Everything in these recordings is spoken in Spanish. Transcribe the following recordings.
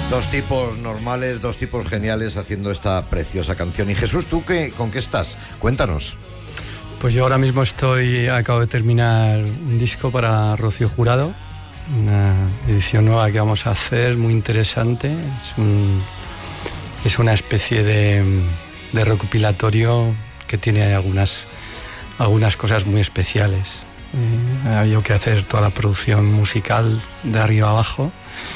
Dos tipos normales, dos tipos geniales haciendo esta preciosa canción. Y Jesús, ¿tú con qué estás? Cuéntanos. Pues yo ahora mismo acabo de terminar un disco para Rocío Jurado, una edición nueva que vamos a hacer, muy interesante. Es una especie de recopilatorio que tiene algunas cosas muy especiales. Ha habido que hacer toda la producción musical de arriba abajo.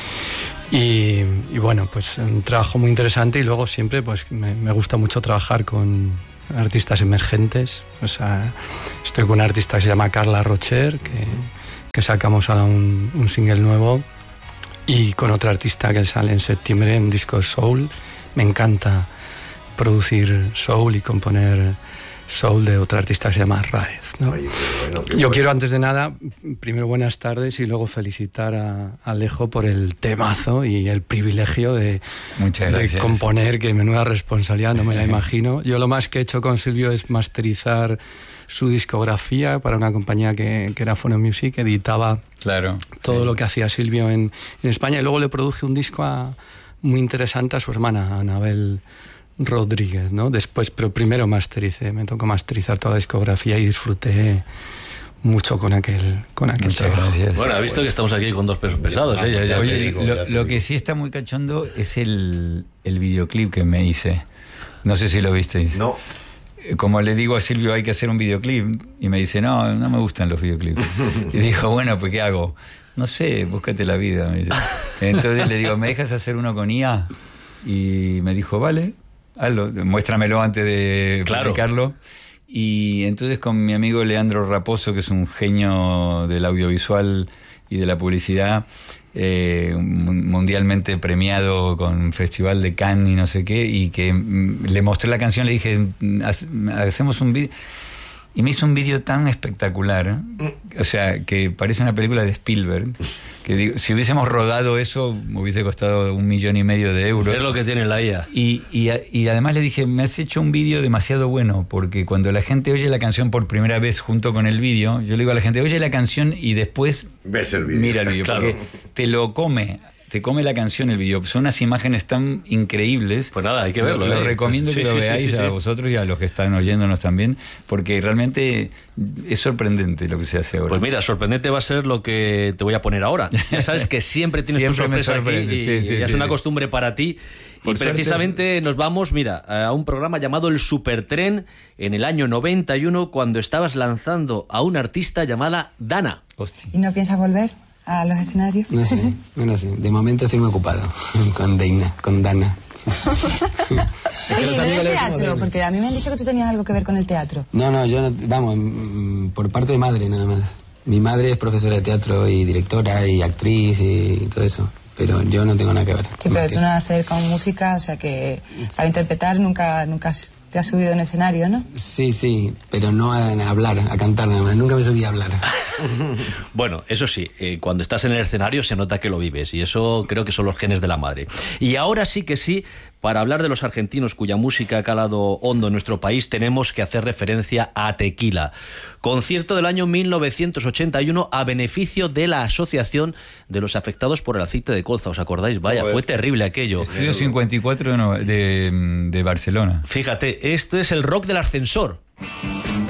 Y bueno, pues un trabajo muy interesante, y luego siempre pues me gusta mucho trabajar con artistas emergentes. O sea, estoy con una artista que se llama Carla Rocher, que sacamos ahora un single nuevo, y con otra artista que sale en septiembre, un disco de soul. Me encanta producir soul y componer soul de otra artista que se llama Raez, ¿no? Oye, bueno, Yo quiero, antes de nada, primero buenas tardes y luego felicitar a Alejo por el temazo y el privilegio de componer, que menuda responsabilidad, no me la imagino. Yo lo más que he hecho con Silvio es masterizar su discografía para una compañía que era Phono Music, editaba todo lo que hacía Silvio en España, y luego le produje un disco muy interesante a su hermana, Anabel Rodríguez, ¿no? Después, pero primero me tocó masterizar toda la discografía y disfruté mucho con aquel trabajo. Gracias. Bueno, ha visto que estamos aquí con dos pesos pesados, ¿eh? Oye, lo que sí está muy cachondo es el videoclip que me hice. No sé si lo visteis. No. Como le digo a Silvio, hay que hacer un videoclip, y me dice, no me gustan los videoclips. Y dijo, bueno, pues ¿qué hago? No sé, búscate la vida, me dice. Entonces le digo, ¿me dejas hacer uno con IA? Y me dijo, vale, hazlo, muéstramelo antes de publicarlo. Y entonces con mi amigo Leandro Raposo, que es un genio del audiovisual y de la publicidad, mundialmente premiado con Festival de Cannes y no sé qué, y que le mostré la canción, le dije, hacemos un vídeo. Y me hizo un vídeo tan espectacular, o sea, que parece una película de Spielberg, que digo, si hubiésemos rodado eso, me hubiese costado 1,5 millones de euros. Es lo que tiene la IA. Y además le dije, me has hecho un vídeo demasiado bueno, porque cuando la gente oye la canción por primera vez junto con el vídeo, yo le digo a la gente, oye la canción y después ves el vídeo. Mira el vídeo, porque te come la canción el vídeo. Son unas imágenes tan increíbles. Pues nada, hay que verlo. Lo recomiendo que lo veáis a vosotros y a los que están oyéndonos también, porque realmente es sorprendente lo que se hace ahora. Pues mira, sorprendente va a ser lo que te voy a poner ahora. Ya sabes que siempre tienes tu sorpresa aquí, y es una costumbre para ti. Y precisamente nos vamos, mira, a un programa llamado El Supertren en el año 91, cuando estabas lanzando a una artista llamada Dana. Hostia. ¿Y no piensas volver a los escenarios? No sé. De momento estoy muy ocupado con Dana. Oye, ¿y del teatro? Porque a mí me han dicho que tú tenías algo que ver con el teatro. No, yo no, vamos, por parte de madre nada más. Mi madre es profesora de teatro y directora y actriz y todo eso, pero yo no tengo nada que ver. Sí, pero tú no vas a hacer con música, o sea que para interpretar nunca te has subido a un escenario, ¿no? Sí, pero no a hablar, a cantar nada más. Nunca me subí a hablar. Bueno, eso sí, cuando estás en el escenario se nota que lo vives, y eso creo que son los genes de la madre. Y ahora sí que sí, para hablar de los argentinos cuya música ha calado hondo en nuestro país, tenemos que hacer referencia a Tequila. Concierto del año 1981 a beneficio de la Asociación de los Afectados por el Aceite de Colza. ¿Os acordáis? Vaya, fue terrible aquello. Estudio 54 de Barcelona. Fíjate, esto es el rock del ascensor.